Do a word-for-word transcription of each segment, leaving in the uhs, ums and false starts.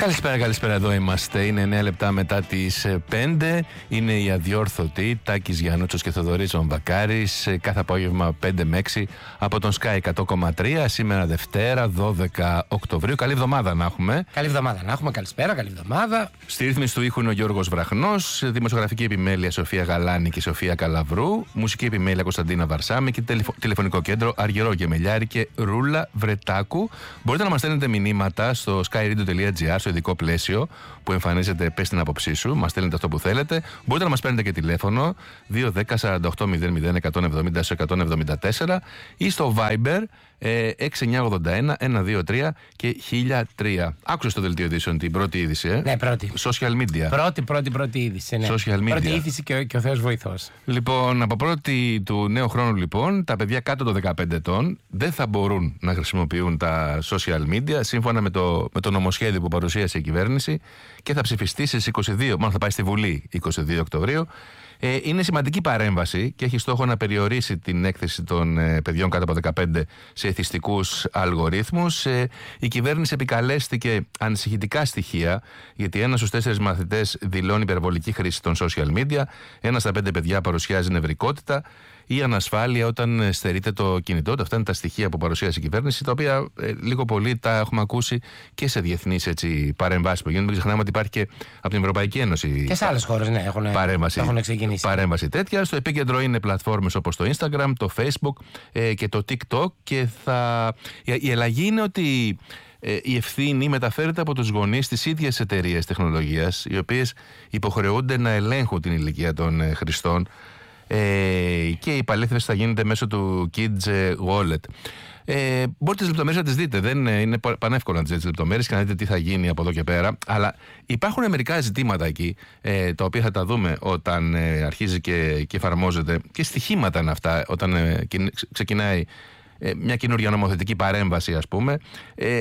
Καλησπέρα, καλησπέρα. Εδώ είμαστε. Είναι εννέα λεπτά μετά τις πέντε. Είναι η αδιόρθωτη Τάκης Γιαννούτσος και Θοδωρής Βαμβακάρης. Κάθε απόγευμα πέντε με έξι από τον Sky εκατό κόμμα τρία. Σήμερα Δευτέρα, δώδεκα Οκτωβρίου. Καλή εβδομάδα να έχουμε. Καλή εβδομάδα να έχουμε. Καλησπέρα, καλή εβδομάδα. Στη ρύθμιση του ήχου είναι ο Γιώργος Βραχνός. Δημοσιογραφική επιμέλεια Σοφία Γαλάνη και Σοφία Καλαβρού. Μουσική επιμέλεια Κωνσταντίνα Βαρσάμη. Και τηλεφω... τηλεφωνικό κέντρο Αργυρό Γεμελιάρη και Ρούλα Βρετάκου. Μπορείτε να μας στέλνετε μηνύματα στο skyradio τελεία gr, στο ειδικό πλαίσιο που εμφανίζεται. Πες την άποψή σου. Μας στέλνετε αυτό που θέλετε. Μπορείτε να μας παίρνετε και τηλέφωνο δύο ένα μηδέν σαράντα οκτώ μηδέν μηδέν εκατόν εβδομήντα εκατόν εβδομήντα τέσσερα ή στο Viber ε, έξι εννιά ογδόντα ένα ένα δύο τρία και χίλια τρία. Άκουσες το δελτίο ειδήσεων την πρώτη είδηση, ε? Ναι, πρώτη. Social media. Πρώτη, πρώτη, πρώτη είδηση. Ναι. Social media. Πρώτη είδηση και ο, και ο Θεός βοηθός. Λοιπόν, από πρώτη του νέου χρόνου, λοιπόν, τα παιδιά κάτω των δεκαπέντε ετών δεν θα μπορούν να χρησιμοποιούν τα social media σύμφωνα με το, με το νομοσχέδιο που παρουσίασε η κυβέρνηση και θα ψηφιστεί στις είκοσι δύο, μάλλον θα πάει στη Βουλή είκοσι δύο Οκτωβρίου. Ε, είναι σημαντική παρέμβαση και έχει στόχο να περιορίσει την έκθεση των ε, παιδιών κάτω από δεκαπέντε σε εθιστικούς αλγορίθμους. Ε, η κυβέρνηση επικαλέστηκε ανησυχητικά στοιχεία, γιατί ένας στους τέσσερις μαθητές δηλώνει υπερβολική χρήση των social media, ένας στα πέντε παιδιά παρουσιάζει νευρικότητα ή ανασφάλεια όταν στερείται το κινητό του. Αυτά είναι τα στοιχεία που παρουσίασε η κυβέρνηση, τα οποία ε, λίγο πολύ τα έχουμε ακούσει και σε διεθνείς παρεμβάσεις που γίνονται. Μην ξεχνάμε ότι υπάρχει και από την Ευρωπαϊκή Ένωση. Και σε άλλες χώρες, ναι, έχουν, παρέμβαση, έχουν ξεκινήσει. Παρέμβαση τέτοια. Στο επίκεντρο είναι πλατφόρμες όπως το Instagram, το Facebook ε, και το TikTok. Και θα... η αλλαγή είναι ότι ε, η ευθύνη μεταφέρεται από τους γονείς στις ίδιες εταιρείες τεχνολογίας, οι οποίες υποχρεούνται να ελέγχουν την ηλικία των ε, χρηστών. Ε, και η επαλήθευση θα γίνεται μέσω του Kids Wallet. Ε, μπορείτε τις λεπτομέρειες να τις δείτε. Δεν είναι πανεύκολο να τις δείτε τις λεπτομέρειες και να δείτε τι θα γίνει από εδώ και πέρα. Αλλά υπάρχουν μερικά ζητήματα εκεί, ε, τα οποία θα τα δούμε όταν ε, αρχίζει και, και εφαρμόζεται. Και στοιχήματα είναι αυτά όταν ε, ξεκινάει μια καινούργια νομοθετική παρέμβαση, ας πούμε. Ε,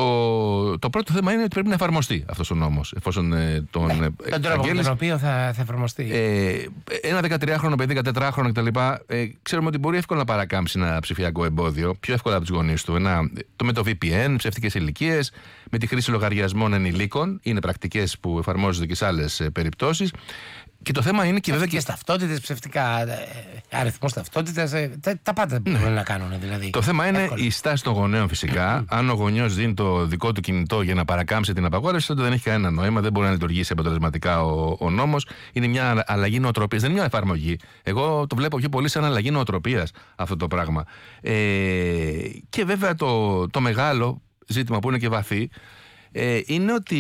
το, το πρώτο θέμα είναι ότι πρέπει να εφαρμοστεί αυτός ο νόμος, εφόσον ε, τον ναι, ε, τον τρόπο με τον οποίο θα, θα εφαρμοστεί. Ε, ένα δεκατριάχρονο παιδί, δεκατετράχρονο κτλ. Ε, ξέρουμε ότι μπορεί εύκολα να παρακάμψει ένα ψηφιακό εμπόδιο, πιο εύκολα από τους γονείς του. Ένα, το με το βι πι εν, ψεύτικες ηλικίες, με τη χρήση λογαριασμών ενηλίκων. Είναι πρακτικές που εφαρμόζονται και σε άλλες ε, περιπτώσεις. Και το θέμα είναι και βέβαια. Και ταυτότητες, ψευτικά αριθμούς ταυτότητας, τα, τα πάντα που ναι. μπορούν να κάνουν. Δηλαδή. Το θέμα είναι εύκολα η στάση των γονέων, φυσικά. Αν ο γονιός δίνει το δικό του κινητό για να παρακάμψει την απαγόρευση, τότε δεν έχει κανένα νόημα, δεν μπορεί να λειτουργήσει αποτελεσματικά ο, ο νόμος. Είναι μια αλλαγή νοοτροπίας, δεν είναι μια εφαρμογή. Εγώ το βλέπω πιο πολύ σαν αλλαγή νοοτροπίας αυτό το πράγμα. Ε, και βέβαια το, το μεγάλο ζήτημα που είναι και βαθύ. Ε, είναι ότι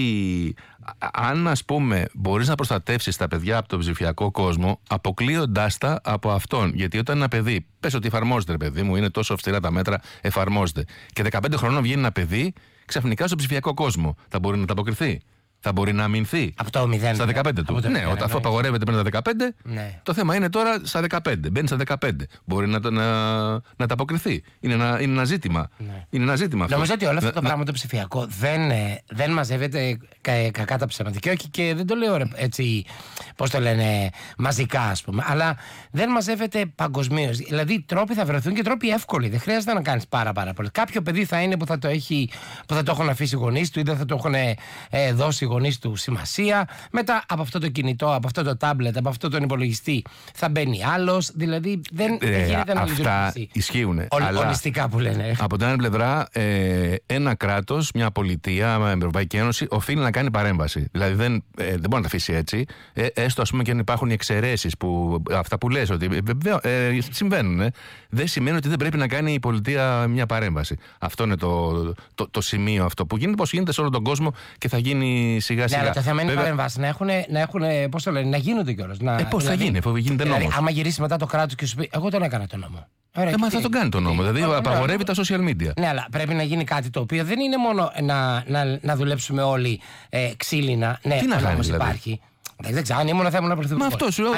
αν, ας πούμε, μπορείς να προστατεύσεις τα παιδιά από τον ψηφιακό κόσμο, αποκλείοντάς τα από αυτόν. Γιατί όταν ένα παιδί, πες ότι εφαρμόζεται, ρε παιδί μου, είναι τόσο αυστηρά τα μέτρα, εφαρμόζεται, και δεκαπέντε χρονών βγαίνει ένα παιδί ξαφνικά στον ψηφιακό κόσμο, θα μπορεί να τα αποκριθεί? Θα μπορεί να αμυνθεί από το μηδέν, στα δεκαπέντε του. Ναι, όταν αυτό απαγορεύεται πριν τα δεκαπέντε, ναι. Το θέμα είναι τώρα στα δεκαπέντε. Μπαίνει στα δεκαπέντε. Μπορεί να, να, να τα αποκριθεί. Είναι ένα, είναι ένα ζήτημα. Ναι. Είναι ένα ζήτημα αυτό. Νομίζω ότι όλο αυτό το να... πράγμα το ψηφιακό δεν, δεν μαζεύεται κα, κακά τα ψέματα. Και όχι, και δεν το λέω έτσι, πώς το λένε, μαζικά, ας πούμε. Αλλά δεν μαζεύεται παγκοσμίως. Δηλαδή, οι τρόποι θα βρεθούν και τρόποι εύκολοι. Δεν χρειάζεται να κάνεις πάρα, πάρα πολύ. Κάποιο παιδί θα είναι που θα το, έχει, που θα το έχουν αφήσει οι γονείς του ή δεν θα το έχουν ε, δώσει οι γονείς του σημασία. Μετά από αυτό το κινητό, από αυτό το τάμπλετ, από αυτό τον υπολογιστή θα μπαίνει άλλος. Δηλαδή δεν, ε, δεν γίνεται να λειτουργήσει. Αυτά ισχύουν. Ολιστικά που λένε. Από την άλλη πλευρά, ε, ένα κράτος, μια πολιτεία, μια Ευρωπαϊκή Ένωση οφείλει να κάνει παρέμβαση. Δηλαδή δεν, ε, δεν μπορεί να τα αφήσει έτσι. Ε, έστω, ας πούμε, και αν υπάρχουν οι εξαιρέσεις, που, αυτά που λες ότι βεβαίως ε, συμβαίνουν, ε, δεν σημαίνει ότι δεν πρέπει να κάνει η πολιτεία μια παρέμβαση. Αυτό είναι το, το, το, το σημείο αυτό που γίνεται, πώς γίνεται σε όλο τον κόσμο και θα γίνει σιγά σιγά. Ναι, αλλά το θέμα είναι οι παρεμβάσεις να έχουν, να, έχουν, πώς το λένε, να γίνονται κιόλας. Ε, πώς δηλαδή, θα γίνει, αφού γίνεται νόμος. Δηλαδή, άμα γυρίσει μετά το κράτος και σου πει, εγώ τον έκανα τον νόμο. Ωραία, ε, μα θα τον κάνει τον νόμο. Δηλαδή, απαγορεύει τα social media. Ναι, αλλά πρέπει να γίνει κάτι το οποίο δεν είναι μόνο να, να, να δουλέψουμε όλοι ε, ξύλινα. Ναι, τι να κάνει, δηλαδή. Υπάρχει. Δεν ξέρω, αν ήμουν θα ήμουν πρωθυπουργός. Μα αυτό σου λέω.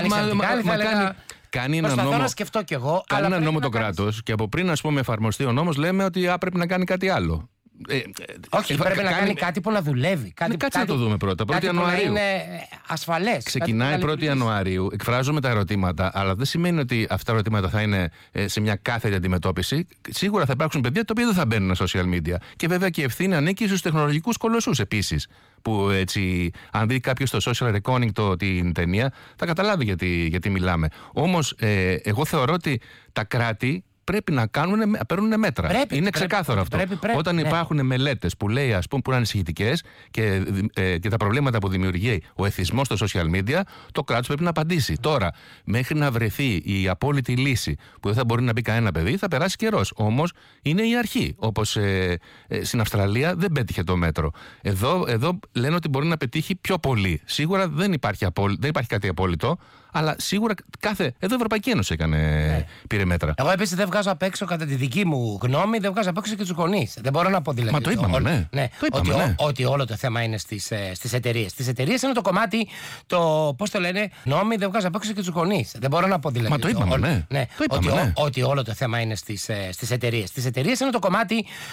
Κάνει ένα νόμο. να σκεφτώ κι εγώ. Κάνει ένα νόμο το κράτος και από πριν, ας πούμε, εφαρμοστεί ο νόμος, λέμε ότι α, πρέπει να κάνει κάτι άλλο. Ε, Όχι, ε, πρέπει κάνει... να κάνει κάτι που να δουλεύει. Κάτι, Ναι, κάτσε κάτι, να το δούμε πρώτα. πρώτη Ιανουαρίου. Είναι ασφαλές. Ξεκινάει πρώτη Ιανουαρίου, εκφράζουμε τα ερωτήματα, αλλά δεν σημαίνει ότι αυτά τα ερωτήματα θα είναι ε, σε μια κάθετη αντιμετώπιση. Σίγουρα θα υπάρξουν παιδιά τα οποία δεν θα μπαίνουν στα social media. Και βέβαια και η ευθύνη ανήκει στους τεχνολογικούς κολοσσούς επίσης. Που έτσι, αν δει κάποιο το social reckoning το, την ταινία, θα καταλάβει γιατί, γιατί μιλάμε. Όμως, ε, εγώ θεωρώ ότι τα κράτη πρέπει να κάνουν, παίρνουν μέτρα. Πρέπει, είναι πρέπει, ξεκάθαρο αυτό. Πρέπει, πρέπει, Όταν ναι. υπάρχουν μελέτες που λέει, ας πούμε, που είναι ανησυχητικές και, ε, και τα προβλήματα που δημιουργεί ο εθισμός στο social media, το κράτος πρέπει να απαντήσει. Τώρα, μέχρι να βρεθεί η απόλυτη λύση που δεν θα μπορεί να μπει κανένα παιδί, θα περάσει καιρός. Όμως είναι η αρχή. Όπως ε, ε, στην Αυστραλία δεν πέτυχε το μέτρο. Εδώ, εδώ λένε ότι μπορεί να πετύχει πιο πολύ. Σίγουρα δεν υπάρχει, απόλυ, δεν υπάρχει κάτι απόλυτο. Αλλά σίγουρα κάθε. Εδώ η Ευρωπαϊκή Ένωση έκανε, ναι. πήρε μέτρα. Εγώ επίσης δεν βγάζω απ' έξω, κατά τη δική μου γνώμη, δεν βγάζω απ' έξω και τους γονείς. Δεν μπορώ να πω δηλαδή. Μα το είπαμε, ό, ναι. ναι. Το είπαμε, ότι, ναι. Ό, ότι όλο το θέμα είναι στις, στις εταιρείες. Στις εταιρείες είναι το κομμάτι, το πώς το λένε, νόμοι, δεν βγάζω απ' έξω και τους γονείς. Δεν μπορώ να πω δηλαδή. Μα το είπαμε, ό, ναι. ναι. Το είπαμε, ότι, ναι. ό, ότι όλο το θέμα είναι στις, στις εταιρείες. Στις εταιρείες είναι το κομμάτι.